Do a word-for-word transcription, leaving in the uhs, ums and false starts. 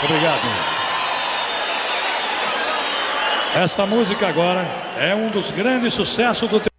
Obrigado. Esta música agora é um dos grandes sucessos do